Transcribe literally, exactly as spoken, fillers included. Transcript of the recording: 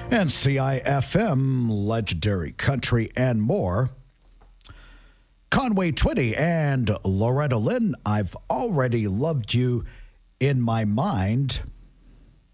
And C I F M, Legendary Country, and more. Conway Twitty and Loretta Lynn, I've already loved you in my mind.